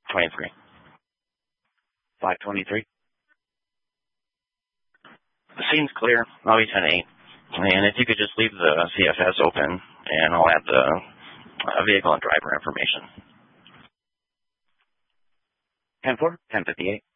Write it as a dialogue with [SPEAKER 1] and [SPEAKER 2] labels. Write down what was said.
[SPEAKER 1] 23.
[SPEAKER 2] 523.
[SPEAKER 1] The scene's clear. I'll be 10-8. And if you could just leave the CFS open, and I'll add the vehicle and driver information.
[SPEAKER 2] 10-4, 1058.